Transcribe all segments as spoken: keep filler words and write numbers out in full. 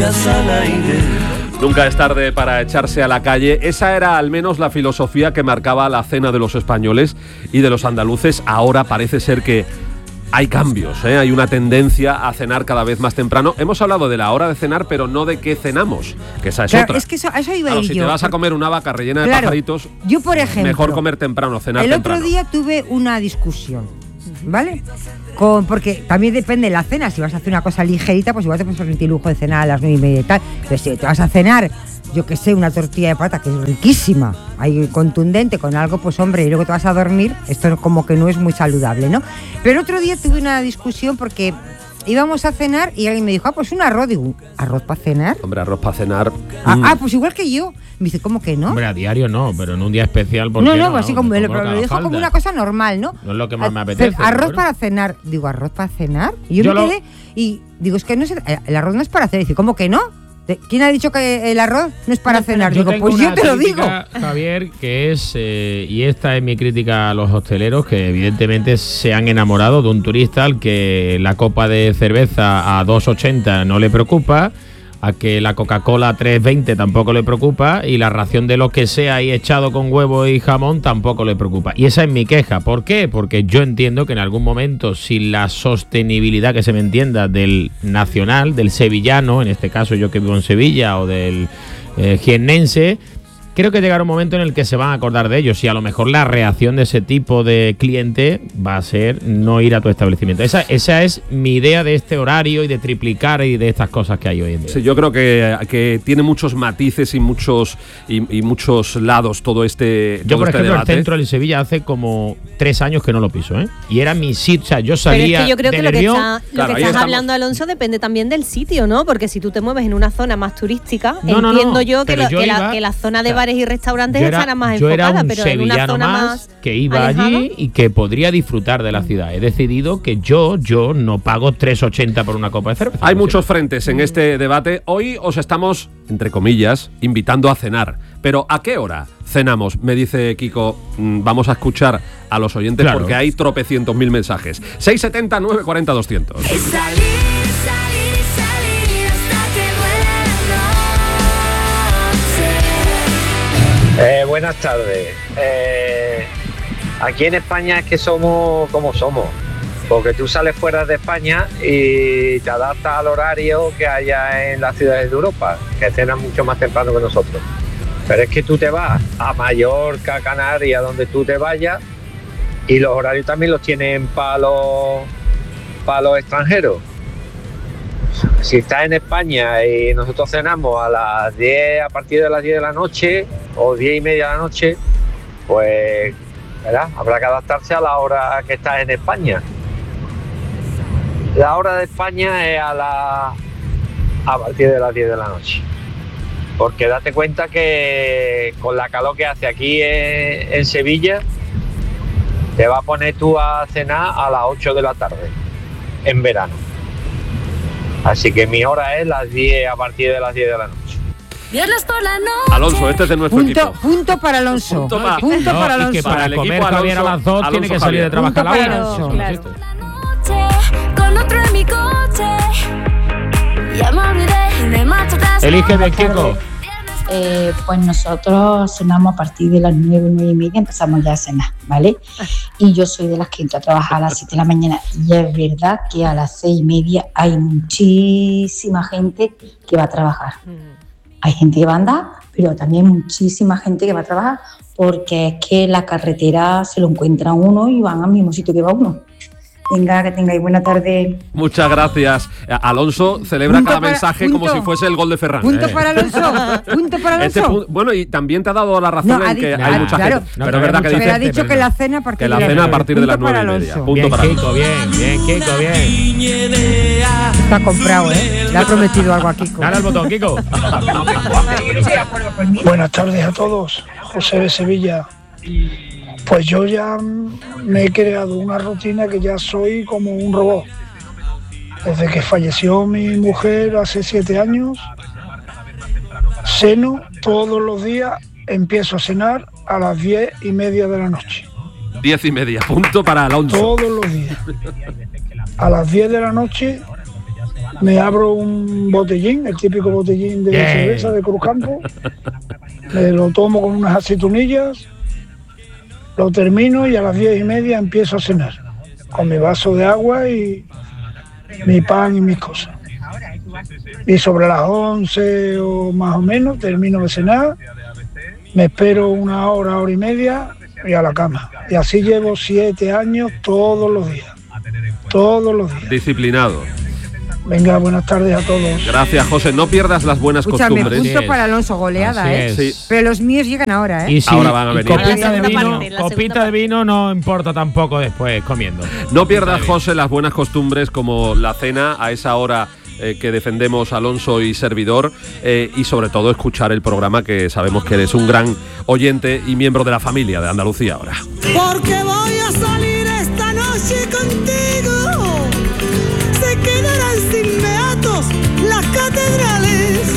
días al aire. Nunca es tarde para echarse a la calle. Esa era al menos la filosofía que marcaba la cena de los españoles y de los andaluces. Ahora parece ser que hay cambios, ¿eh? Hay una tendencia a cenar cada vez más temprano. Hemos hablado de la hora de cenar, pero no de qué cenamos, que esa es claro, otra. Es que eso, a eso iba claro, a ir si yo. te vas a comer una vaca rellena de claro, pajaritos, yo por ejemplo, mejor comer temprano, cenar el temprano. otro día tuve una discusión, ¿vale? Con, porque también depende de la cena. Si vas a hacer una cosa ligerita, pues igual te puedes permitir el lujo de cenar a las nueve y media y tal. Pero si te vas a cenar, yo que sé, una tortilla de pata que es riquísima, ahí contundente, con algo, pues hombre, y luego te vas a dormir, esto como que no es muy saludable, ¿no? Pero el otro día tuve una discusión porque íbamos a cenar y alguien me dijo, ah, pues un arroz. Digo, ¿arroz para cenar? Hombre, arroz para cenar. Ah, mm. ah, pues igual que yo. Me dice, ¿cómo que no? Hombre, a diario no, pero en un día especial, ¿por no, qué no, no? así No, como me me lo, pongo pero lo lo que dijo haga como falta. una cosa normal, ¿no? No es lo que más me Ce- apetece. Arroz pero bueno. para cenar. Digo, ¿arroz para cenar? Y yo, Yo me lo- quedé y digo, es que no es, el arroz no es para cenar. Dice, ¿cómo que no? ¿De- ¿Quién ha dicho que el arroz no es para cenar? Yo Digo, tengo pues yo una te lo digo. crítica, Javier, que es, eh, y esta es mi crítica a los hosteleros, que evidentemente se han enamorado de un turista al que la copa de cerveza a dos ochenta no le preocupa, a que la Coca-Cola a tres veinte tampoco le preocupa y la ración de lo que sea ahí echado con huevo y jamón tampoco le preocupa. Y esa es mi queja. ¿Por qué? Porque yo entiendo que en algún momento, si la sostenibilidad, que se me entienda, del nacional, del sevillano, en este caso yo que vivo en Sevilla, o del eh, jiennense, creo que llegará un momento en el que se van a acordar de ellos y a lo mejor la reacción de ese tipo de cliente va a ser no ir a tu establecimiento. Esa, esa es mi idea de este horario y de triplicar y de estas cosas que hay hoy en día. Sí, yo creo que, que tiene muchos matices y muchos y, y muchos lados todo este Yo, todo por este ejemplo, debate. el centro de Sevilla hace como tres años que no lo piso, ¿eh? Y era mi sitio, o sea, yo Pero salía es que yo creo de que lo que, Nervión. está, lo Claro, que ahí estás estamos. hablando, Alonso, depende también del sitio, ¿no? Porque si tú te mueves en una zona más turística, No, no, entiendo no, yo que, pero lo- yo que la, iba- que la zona de claro, bares y restaurantes Yo era, estará más yo era enfocada, un pero en una sevillano zona más más que iba alejada. allí y que podría disfrutar de la ciudad. He decidido que yo, yo no pago tres ochenta por una copa de cerveza. Hay como muchos frentes en este debate. Hoy os estamos, entre comillas, invitando a cenar. Pero ¿a qué hora cenamos? Me dice Kiko, mm, vamos a escuchar a los oyentes Claro. porque hay tropecientos mil mensajes. seis setenta, nueve cuarenta, doscientos. Es salir, salir, salir hasta que duele la noche. Eh, buenas tardes. Eh, aquí en España es que somos como somos, porque tú sales fuera de España y te adaptas al horario que haya en las ciudades de Europa, que cenan mucho más temprano que nosotros. Pero es que tú te vas a Mallorca, Canarias, donde tú te vayas, y los horarios también los tienen para los, para los extranjeros. Si estás en España y nosotros cenamos a las diez, a partir de las diez de la noche o diez y media de la noche, pues ¿verdad? Habrá que adaptarse a la hora que estás en España. La hora de España es a, la, a partir de las diez de la noche. Porque date cuenta que con la calor que hace aquí en, en Sevilla, te va a poner tú a cenar a las ocho de la tarde, en verano. Así que mi hora es las diez, a partir de las diez de la noche. Viernes por la noche. Alonso, este es de nuestro Punto, equipo. punto para Alonso. Punto Punto, pa- punto No, para y que Alonso. para Para el comer equipo Javier a Alonso- las dos tiene Alonso que salir de Javier. trabajar a la Punto para una. Alonso. Eso no Claro. existe. Noche, con otro en mi coche. Ya me olvidé de marcha atrás. Elige bien, Kiko. Eh, pues nosotros cenamos a partir de las nueve, nueve y media, empezamos ya a cenar, ¿vale? Y yo soy de las que entro a trabajar a las siete de la mañana y es verdad que a las seis y media hay muchísima gente que va a trabajar. Hay gente que va a andar, pero también muchísima gente que va a trabajar porque es que la carretera se lo encuentra uno y van al mismo sitio que va uno. Venga, que tengáis buena tarde. Muchas gracias. Alonso celebra Punto cada para- mensaje punto. como si fuese el gol de Ferran. Punto Eh. para Alonso. Punto para Este Alonso. pu- bueno, y también te ha dado la razón No, ha en que dicho- hay ah, mucha claro. gente. No, pero es verdad que mucha Pero ha dice dicho que pero la no. cena a partir que la de las cena a nueve. partir de las Punto nueve y para media. Alonso. Punto Bien, para Kiko, bien, bien, Kiko, bien. Está comprado, ¿eh? Le ha prometido algo a Kiko. Dale al botón, Kiko. Buenas tardes a todos, José de Sevilla. Pues yo ya me he creado una rutina que ya soy como un robot. Desde que falleció mi mujer hace siete años, ceno todos los días, empiezo a cenar a las diez y media de la noche. Diez y media. Punto para Alonso. Todos los días. A las diez de la noche me abro un botellín, el típico botellín de Yeah. cerveza de Cruzcampo, me lo tomo con unas aceitunillas, lo termino y a las diez y media empiezo a cenar, con mi vaso de agua y mi pan y mis cosas. Y sobre las once o más o menos termino de cenar, me espero una hora, hora y media y a la cama. Y así llevo siete años todos los días, todos los días. Disciplinado. Venga, buenas tardes a todos. Gracias, José. No pierdas las buenas Escúchame, costumbres. punto es. para Alonso, goleada, Así ¿eh? es. Sí. Pero los míos llegan ahora, ¿eh? Y si, Ahora van a y venir. Copita, La de segunda vino, parte, la copita segunda de vino no importa tampoco después comiendo. No pierdas, José, las buenas costumbres como la cena a esa hora eh, que defendemos Alonso y servidor, eh, y sobre todo escuchar el programa, que sabemos que eres un gran oyente y miembro de la familia de Andalucía ahora. Porque voy a salir esta noche contigo. Se quedarán sin beatos las catedrales.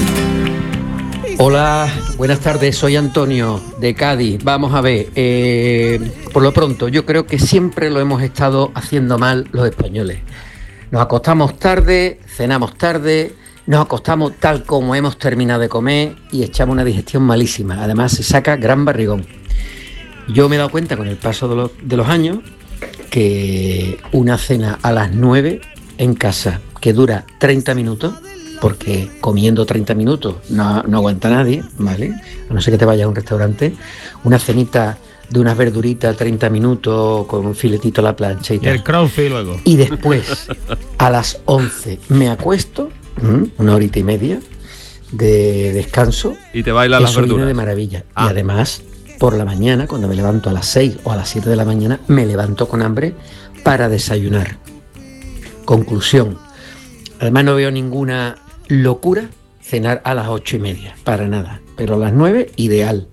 Hola, buenas tardes, soy Antonio de Cádiz. Vamos a ver, eh, por lo pronto yo creo que siempre lo hemos estado haciendo mal los españoles. Nos acostamos tarde, cenamos tarde, nos acostamos tal como hemos terminado de comer y echamos una digestión malísima. Además se saca gran barrigón. Yo me he dado cuenta con el paso de los, de los años que una cena a las nueve en casa que dura treinta minutos, porque comiendo treinta minutos no, no aguanta nadie, ¿vale? A no ser que te vayas a un restaurante, una cenita de unas verduritas, treinta minutos, con un filetito a la plancha y Y tal. el crossfit luego. Y después, a las once, me acuesto, ¿m? una horita y media de descanso. Y te bailan las Eso viene verduras. de maravilla. Ah. Y además, por la mañana, cuando me levanto a las seis o a las siete de la mañana, me levanto con hambre para desayunar. Conclusión. Además no veo ninguna locura cenar a las ocho y media, para nada. Pero a las nueve, ideal.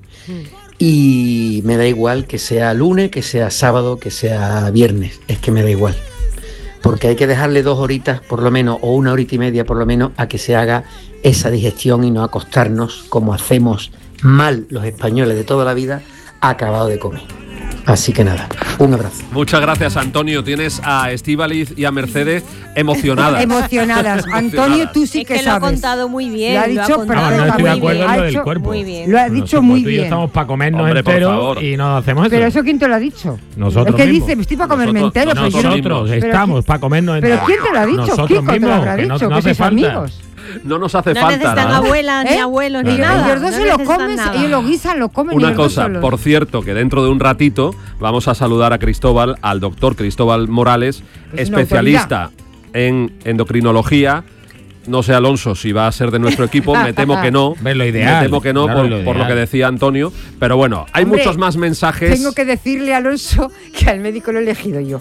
Y me da igual que sea lunes, que sea sábado, que sea viernes. Es que me da igual. Porque hay que dejarle dos horitas por lo menos, o una horita y media por lo menos, a que se haga esa digestión y no acostarnos como hacemos mal los españoles de toda la vida, acabado de comer. Así que nada, un abrazo. Muchas gracias, Antonio. Tienes a Estíbaliz y a Mercedes emocionadas. Emocionadas. Antonio, tú sí Es que, que lo ha sabes. contado muy bien. Lo ha lo dicho contado No, no estoy de muy acuerdo bien. en lo Ha del hecho- cuerpo. Muy bien. Lo ha dicho Nosotros, muy tú y yo bien. estamos para comernos Hombre, por enteros favor. y no hacemos eso. Pero eso, ¿quién te lo ha dicho? Nosotros Es que mismos. dice, estoy para comerme Nosotros- entero, pero yo no- Nosotros Pero estamos ¿quién- para comernos ¿Pero enteros. quién te lo ha dicho? Nosotros Kiko te lo mismos, habrá que no- dicho, no que hace sus falta. amigos. No nos hace No falta necesitan nada. abuelas, ni ¿Eh? abuelos, ni Ellos, nada. ellos dos No se lo necesitan comen, nada. ellos lo guisan, lo comen. Una ellos dos cosa, solos. por cierto, que dentro de un ratito vamos a saludar a Cristóbal, al doctor Cristóbal Morales, Es una especialista en endocrinología. No sé, Alonso, si va a ser de nuestro equipo, me temo que no. Ves lo ideal, Me temo que no, claro, por, lo por lo ideal. que decía Antonio. Pero bueno, hay Hombre, muchos más mensajes. Tengo que decirle a Alonso que al médico lo he elegido yo.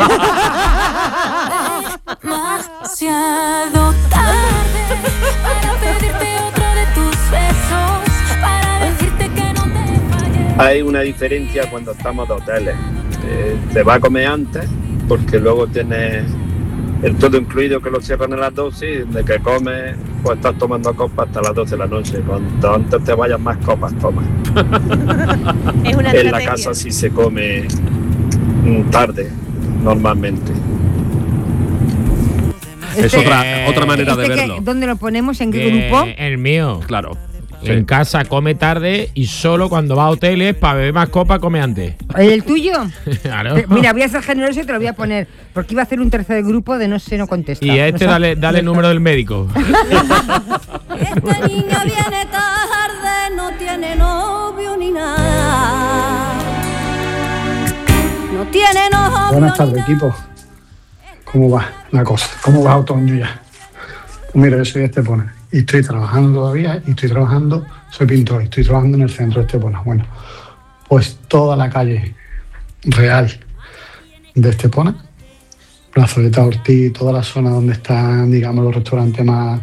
Demasiado tarde para pedirte otro de tus besos, para decirte que no te fallé. Hay una diferencia cuando estamos de hoteles. Eh, te va a comer antes, porque luego tienes el todo incluido, que lo cierran a las doce, de que comes, pues estás tomando copas hasta las doce de la noche. Cuanto antes te vayas, más copas tomas. Es una En la estrategia. casa sí se come mm, tarde, normalmente. Es Este- otra, otra manera de Este que- verlo. ¿Dónde lo ponemos? ¿En qué Que grupo? El mío. Claro. sí. En casa come tarde y solo cuando va a hoteles para beber más copa come antes. ¿El tuyo? Claro. Te- Mira, voy a ser generoso y te lo voy a poner. Porque iba a hacer un tercer grupo de no sé, no contesta. Y a este No sé. dale, dale el número del médico. Esta niña viene tarde, no tiene novio ni nada. No tiene novio. Buenas ni tardes, nada. equipo. ¿Cómo va la cosa? ¿Cómo va otoño ya? Pues mira, yo soy de Estepona y estoy trabajando todavía y estoy trabajando, soy pintor y estoy trabajando en el centro de Estepona. Bueno, pues toda la calle real de Estepona, Plazoleta Ortiz, toda la zona donde están, digamos, los restaurantes más,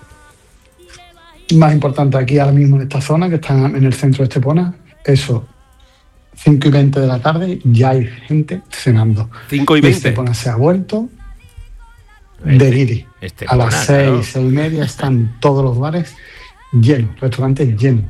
más importantes aquí ahora mismo en esta zona, que están en el centro de Estepona, eso, cinco y veinte de la tarde, ya hay gente cenando. cinco y Y veinte. Estepona se ha vuelto de guiri. A las seis, seis y media están todos los bares llenos, restaurantes llenos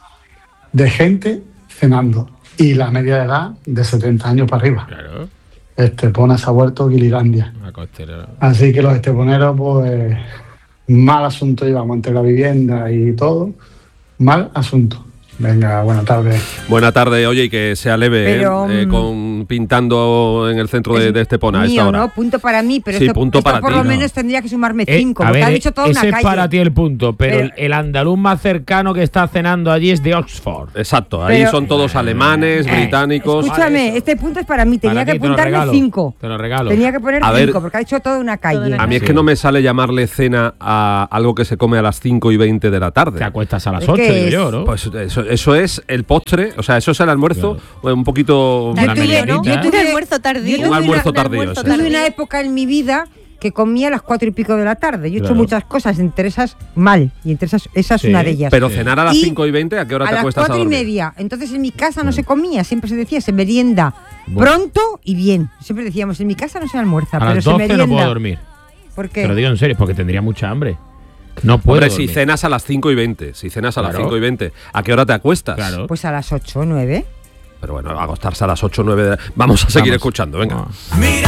de gente cenando. Y la media de edad de setenta años para arriba. Claro. Estepona se ha vuelto Guililandia. Una costelera. Así que los esteponeros, pues, mal asunto llevamos entre la vivienda y todo. Mal asunto. Venga, buenas tardes. Buenas tardes, oye, y que sea leve, Pero, ¿eh? Eh, con pintando en el centro de, de Estepona a esta Mío, hora. ¿no? Punto para mí, pero Sí, esto, punto esto para por ti, lo no. menos tendría que sumarme Eh, cinco, a porque ver, ha dicho toda ese una calle. es para ti el punto, pero, Pero- el, el andaluz más cercano que está cenando allí es de Oxford. Exacto, ahí Pero- son todos alemanes, Eh, británicos. Escúchame, este punto es para mí, tenía Para que ti, te lo apuntarme regalo, cinco. Te lo regalo. Tenía que poner A ver, cinco, porque ha dicho toda una calle. A mí es Sí. que no me sale llamarle cena a algo que se come a las cinco y veinte de la tarde. Te acuestas a las Es ocho, que digo es- yo, ¿no? Pues eso, eso es el postre, o sea, eso es el almuerzo, un poquito... Yo Una tuve, meriendita. yo Un tuve- almuerzo tardío. yo tuve Un almuerzo una- tardío, almuerzo sí. Tuve tardío. una época en mi vida que comía a las cuatro y pico de la tarde. Yo he hecho Claro. muchas cosas, entre esas mal, y entre esas, esa es Sí, una de ellas. Pero cenar a las Y cinco y veinte, ¿a qué hora a te las acuestas a cuatro y dormir? media. Entonces en mi casa no se comía, siempre se decía, se merienda Bueno. pronto y bien. Siempre decíamos, en mi casa no se almuerza, A pero las se doce merienda. no puedo dormir. ¿Por qué? Te lo digo en serio, porque tendría mucha hambre. No puedo Hombre, dormir. si cenas a las cinco y veinte, si cenas a las Claro. cinco y veinte, ¿a qué hora te acuestas? Claro. Pues a las ocho o nueve. Pero bueno, acostarse a las ocho o nueve... Vamos a seguir Vamos. escuchando, venga. Ah.